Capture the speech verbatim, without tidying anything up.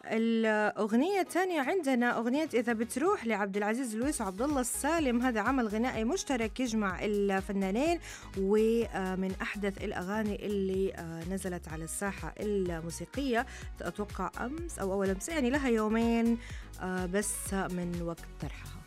الأغنية الثانية عندنا أغنية إذا بتروح لعبد العزيز لويس وعبد الله السالم. هذا عمل غنائي مشترك يجمع الفنانين، ومن أحدث الأغاني اللي نزلت على الساحة الموسيقية أتوقع أمس أو أول أمس، يعني لها يومين بس من وقت طرحها.